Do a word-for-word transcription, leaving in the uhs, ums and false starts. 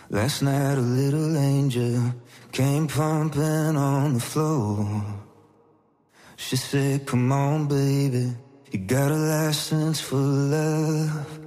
Last night a little angel came pumping on the floor. She said, come on, baby, you got a license for love.